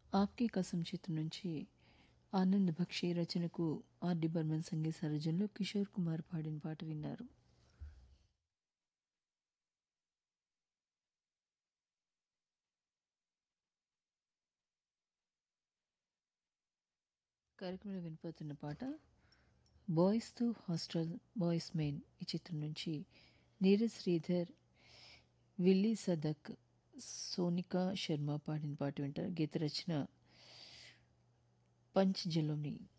ఆప్కి కసం చిత్రం నుంచి ఆనంద్ బక్షి రచనకు ఆర్డి బర్మన్ సంగీత సరజనలో కిషోర్ కుమార్ పాడిన పాట విన్నారు. కార్యక్రమంలో వినిపోతున్న పాట బాయ్స్ తో హాస్టల్ బాయ్స్ మెయిన్ ఈ చిత్రం నుంచి నీరజ్ శ్రీధర్, విల్లీ సదక్, సోనికా శర్మ పాడిన పాట వింటారు. గీత రచన పంచ్ జలోని.